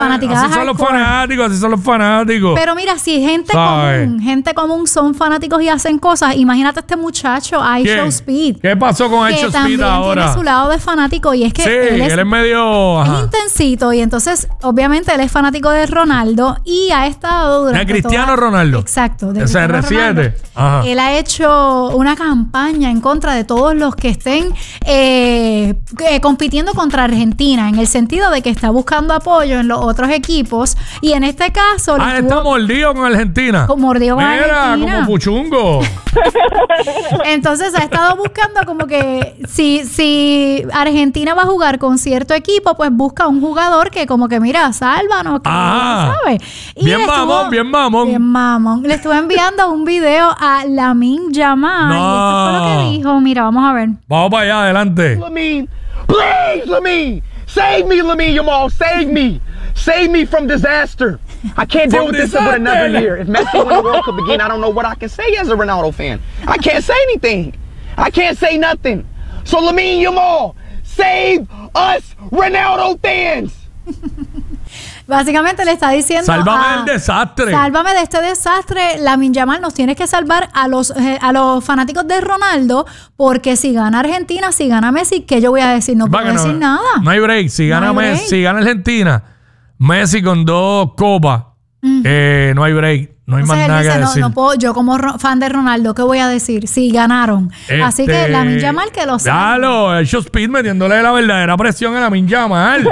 Fanaticadas así son los hardcore. fanáticos, así son los fanáticos. Pero mira, si gente común son fanáticos y hacen cosas, imagínate este muchacho, iShowSpeed. ¿Qué pasó con iShowSpeed ahora? Tiene su lado de fanático y es que sí, él es medio... es intensito y entonces obviamente él es fanático de Ronaldo y ha estado durante de Cristiano Ronaldo. Exacto, de CR7. Ajá. Él ha hecho una campaña en contra de todos los que estén compitiendo contra Argentina, en el sentido de que está buscando apoyo en los otros equipos y en este caso está mordido con Argentina. Mordido con Argentina. Mira, como puchungo. Entonces ha estado buscando como que si Argentina va a jugar con cierto equipo, pues busca un jugador que como que mira, sálvanos, ¿sabes? Y bien mamón. Le estuve enviando un video a Lamine Yamal y esto fue lo que dijo. Mira, vamos a ver. Vamos para allá, adelante. Lamine, please, Lamine, save me, Lamine Yamal, save me. Save me from disaster. I can't deal with this for another year. If Messi wins the World Cup again, I don't know what I can say as a Ronaldo fan. I can't say anything. I can't say nothing. So Lamine Yamal, save us Ronaldo fans. Básicamente le está diciendo... Sálvame del desastre. Sálvame de este desastre. Lamine Yamal, nos tienes que salvar a los fanáticos de Ronaldo, porque si gana Argentina, si gana Messi, ¿qué yo voy a decir? No puedo decir nada. No hay break. Si gana Messi, si gana Argentina, Messi con 2 copas, no hay break. No hay más nada que decir. No puedo, yo como fan de Ronaldo, ¿qué voy a decir? Si ganaron. Así que Lamine Yamal que lo sabe. Claro, iShowSpeed metiéndole la verdadera presión a Lamine Yamal.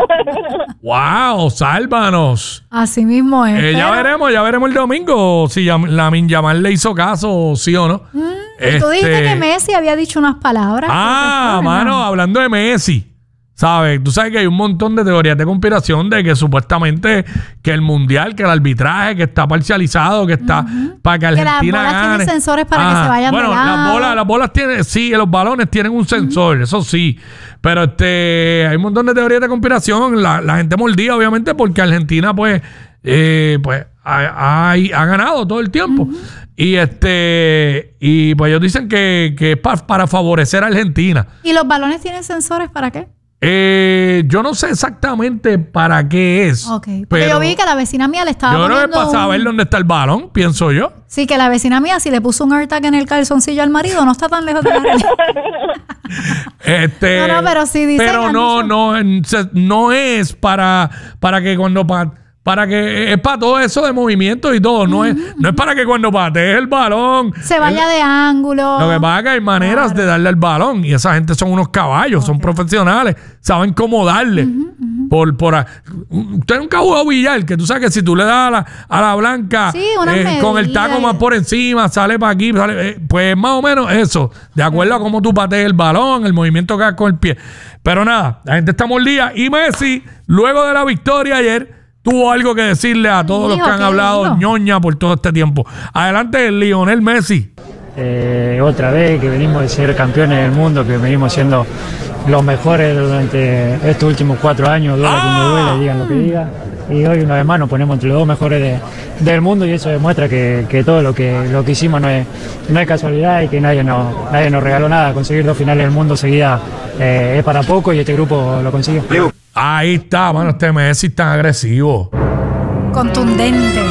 ¡Wow! ¡Sálvanos! Así mismo es. Ya veremos el domingo si Lamine Yamal le hizo caso, sí o no. Tú dijiste que Messi había dicho unas palabras. Mano, hablando de Messi. ¿Sabes? Tú sabes que hay un montón de teorías de conspiración de que supuestamente que el mundial, que el arbitraje, que está parcializado, que está para que Argentina las bolas gane. tienen sensores para que se vayan de lado. Las bolas tienen, sí, los balones tienen un sensor, eso sí. Pero hay un montón de teorías de conspiración. La gente mordida, obviamente, porque Argentina, pues ha ganado todo el tiempo. Y pues ellos dicen que es para favorecer a Argentina. ¿Y los balones tienen sensores para qué? Yo no sé exactamente para qué es. Okay. Porque yo vi que la vecina mía le estaba poniendo... Yo creo que es para un... saber dónde está el balón, pienso yo. Sí, que la vecina mía, si le puso un AirTag en el calzoncillo al marido, no está tan lejos de la realidad. No, pero sí dicen... Pero no es para que cuando... Para que es para todo eso de movimiento y todo. No es para que cuando patees el balón se vaya de ángulo. Lo que pasa es que hay maneras de darle al balón. Y esa gente son unos caballos, son profesionales, saben cómo darle. Usted nunca ha jugado billar, que tú sabes que si tú le das a la blanca con el taco más por encima, sale para aquí, pues más o menos eso, de acuerdo a cómo tú patees el balón, el movimiento que hagas con el pie. Pero nada, la gente está mordida. Y Messi, luego de la victoria ayer, tuvo algo que decirle a todos los que han hablado ñoña por todo este tiempo. Adelante, Lionel Messi. Otra vez que venimos de ser campeones del mundo, que venimos siendo los mejores durante estos últimos 4 años, duela quien me duele, digan lo que digan. Y hoy una vez más nos ponemos entre los 2 mejores del mundo y eso demuestra que todo lo que hicimos no es casualidad y que nadie nos regaló nada. Conseguir 2 finales del mundo seguidas es para poco y este grupo lo consiguió. Ahí está, mano, este Messi tan agresivo. Contundente.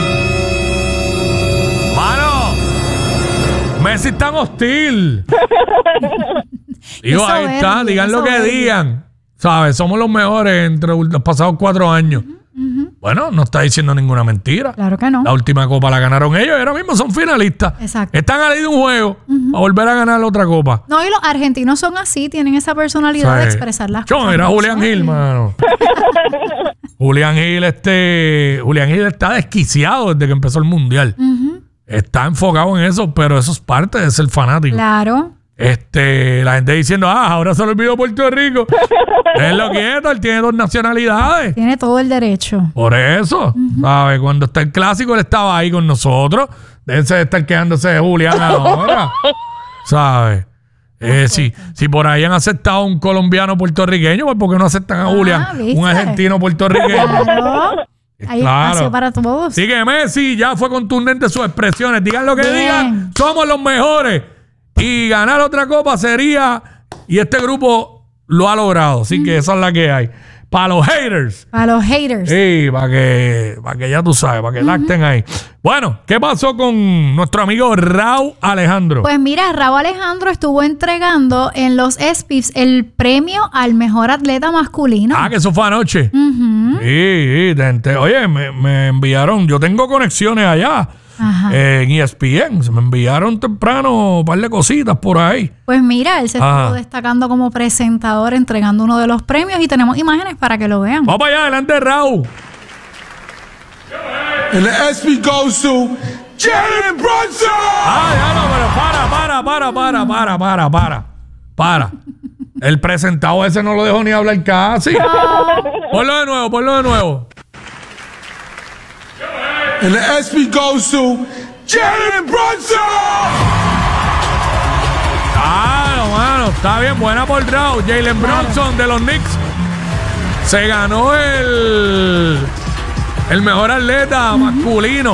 Mano, Messi tan hostil. Digo, ahí está, digan lo que digan. ¿Sabes? Somos los mejores entre los pasados 4 años. Bueno, no está diciendo ninguna mentira. Claro que no. La última copa la ganaron ellos y ahora mismo son finalistas. Exacto. Están a ley de un juego a volver a ganar la otra copa. No, y los argentinos son así, tienen esa personalidad de expresar las cosas. Era Julián Gil, mano. Julián Gil está desquiciado desde que empezó el mundial. Está enfocado en eso, pero eso es parte de ser fanático. Claro. La gente diciendo, ahora se le olvidó Puerto Rico. Déjenlo quieto, él tiene 2 nacionalidades. Tiene todo el derecho. Por eso, ¿sabes? Cuando está el clásico, él estaba ahí con nosotros. Déjense de estar quedándose de Julián ahora. ¿Sabes? Si por ahí han aceptado un colombiano puertorriqueño, pues ¿por qué no aceptan a Julián? ¿viste? Un argentino puertorriqueño. Claro. Hay espacio para todos. Así que Messi ya fue contundente sus expresiones. Digan lo que digan. Somos los mejores. Y ganar otra copa sería... Y este grupo lo ha logrado. Así que esa es la que hay. Para los haters. Para los haters. Sí, para que ya tú sabes, para que lacten ahí. Bueno, ¿qué pasó con nuestro amigo Raúl Alejandro? Pues mira, Raúl Alejandro estuvo entregando en los ESPYs el premio al mejor atleta masculino. Que eso fue anoche. Sí, oye, me enviaron, yo tengo conexiones allá. En ESPN, se me enviaron temprano un par de cositas por ahí. Pues mira, él se estuvo destacando como presentador entregando uno de los premios y tenemos imágenes para que lo vean. Vamos para allá, adelante Raúl. And the ESPY goes to Jalen Brunson. Pero para. El presentado ese no lo dejó ni hablar casi. Ponlo de nuevo. And the ESPY goes to Jalen Brunson. Mano, está bien, buena por Raúl. Jalen Brunson de los Knicks se ganó el mejor atleta masculino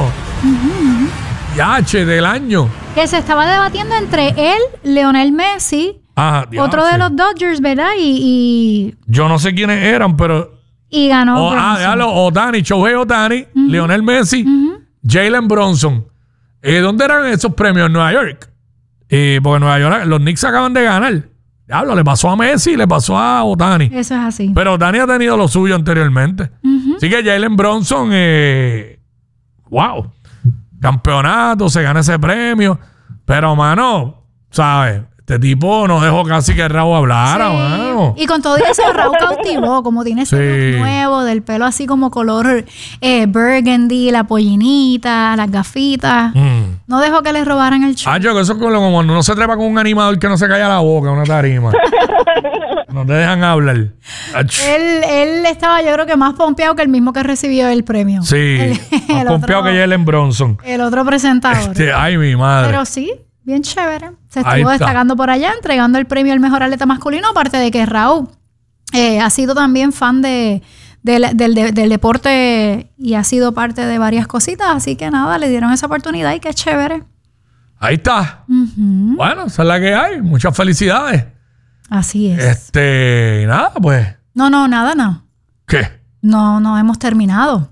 del año. Que se estaba debatiendo entre él, Lionel Messi, otro de los Dodgers, ¿verdad? Y yo no sé quiénes eran, pero... Y ganó Shohei Ohtani, Lionel Messi, Jalen Brunson. ¿Dónde eran esos premios? En Nueva York. Porque en Nueva York los Knicks acaban de ganar. Diablo, le pasó a Messi y le pasó a Ohtani. Eso es así. Pero Ohtani ha tenido lo suyo anteriormente. Así que Jalen Brunson, wow, campeonato, se gana ese premio. Pero, mano, ¿sabes? Este tipo no dejó casi que Raúl hablara, mano. Y con todo eso, Raúl cautivó, como tiene ese look nuevo, del pelo así como color burgundy, la pollinita, las gafitas. No dejó que le robaran el show. Yo que eso es como cuando uno se trepa con un animador que no se calla la boca, una tarima. No te dejan hablar. Él estaba, yo creo que más pompeado que el mismo que recibió el premio. Sí, más pompeado que Jalen Brunson. El otro presentador. Ay, mi madre. Pero sí, bien chévere. Se estuvo destacando por allá, entregando el premio al mejor atleta masculino, aparte de que Raúl ha sido también fan del deporte y ha sido parte de varias cositas, así que nada, le dieron esa oportunidad y qué chévere. Ahí está. Bueno, esa es la que hay. Muchas felicidades. Así es. Nada, pues. No. ¿Qué? No hemos terminado.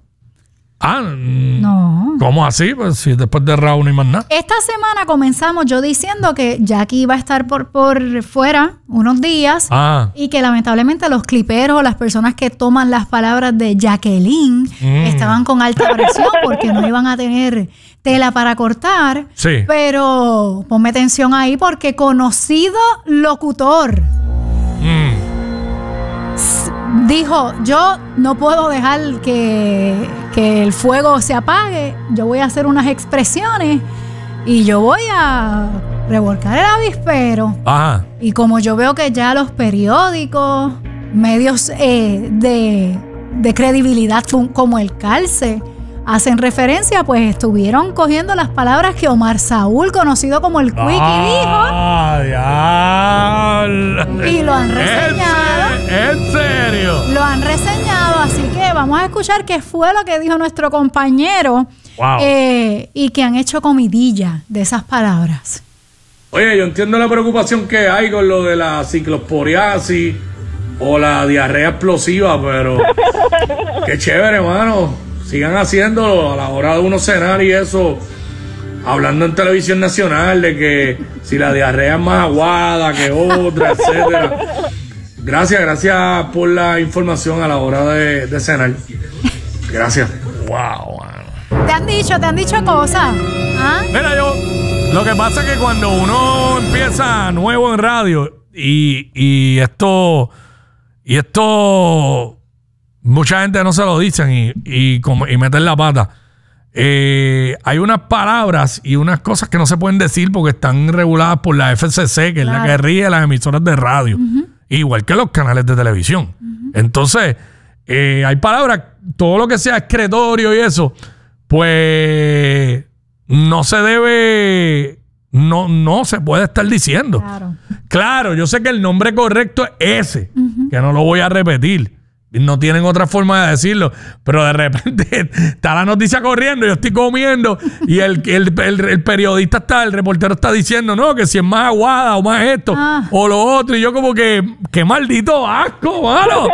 No. ¿Cómo así? Pues si después de Raúl no hay más nada. Esta semana comenzamos yo diciendo que Jackie iba a estar por fuera unos días y que lamentablemente los cliperos o las personas que toman las palabras de Jacqueline estaban con alta presión porque no iban a tener tela para cortar. Sí. Pero ponme atención ahí porque conocido locutor dijo, yo no puedo dejar que el fuego se apague, yo voy a hacer unas expresiones y yo voy a revolcar el avispero. Y como yo veo que ya los periódicos, medios de credibilidad como el Calce, hacen referencia, pues estuvieron cogiendo las palabras que Omar Saúl, conocido como el Quickie, dijo. Y lo han reseñado. ¿En serio? Lo han reseñado, así que vamos a escuchar qué fue lo que dijo nuestro compañero. Y que han hecho comidilla de esas palabras. Oye, yo entiendo la preocupación que hay con lo de la ciclosporiasis o la diarrea explosiva, pero qué chévere, hermano. Sigan haciéndolo a la hora de uno cenar y eso, hablando en televisión nacional de que si la diarrea es más aguada que otra, etcétera. Gracias por la información a la hora de cenar. Gracias. Wow, man. Te han dicho cosas. Mira, lo que pasa es que cuando uno empieza nuevo en radio y esto mucha gente no se lo dicen y meten la pata. Hay unas palabras y unas cosas que no se pueden decir porque están reguladas por la FCC, que es la que rige las emisoras de radio, igual que los canales de televisión. Entonces, hay palabras, todo lo que sea excretorio y eso, pues no se debe, no se puede estar diciendo. Claro, yo sé que el nombre correcto es ese, que no lo voy a repetir. no tienen otra forma de decirlo, pero de repente está la noticia corriendo, yo estoy comiendo y el periodista el reportero está diciendo, no, que si es más aguada o más esto o lo otro, y yo como que, qué maldito asco, mano.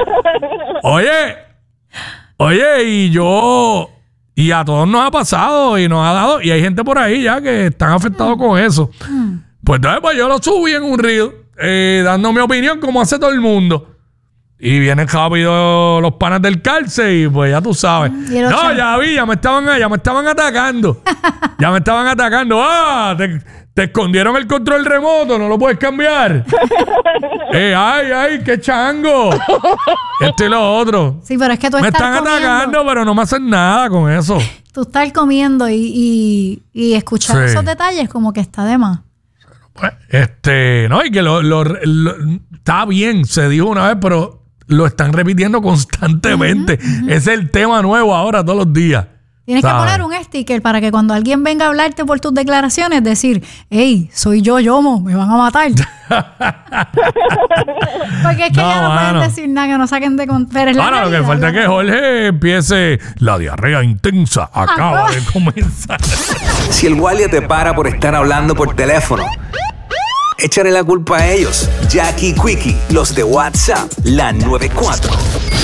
Oye, y a todos nos ha pasado y nos ha dado, y hay gente por ahí ya que están afectados con eso. Pues entonces pues yo lo subí en un reel, dando mi opinión como hace todo el mundo. Y vienen rápido los panas del cárcel y pues ya tú sabes. No, ya me estaban atacando. Ya me estaban atacando. Te escondieron el control remoto, no lo puedes cambiar. Ay, qué chango. Esto y lo otro. Sí, pero es que tú me estás están atacando, pero no me hacen nada con eso. Tú estás comiendo y escuchar esos detalles como que está de más. Pues, no, y que está bien, se dijo una vez, pero lo están repitiendo constantemente. Ese es el tema nuevo ahora, todos los días. Tienes que poner un sticker para que cuando alguien venga a hablarte por tus declaraciones, decir, hey, soy yo, Yomo, me van a matar. Porque es que ya no pueden decir nada, que no saquen de contexto. Ahora lo que falta es que Jorge empiece. La diarrea intensa acaba de comenzar. Si el guardia te para por estar hablando por teléfono, échale la culpa a ellos. Jackie Quickie, los de WhatsApp, la 94.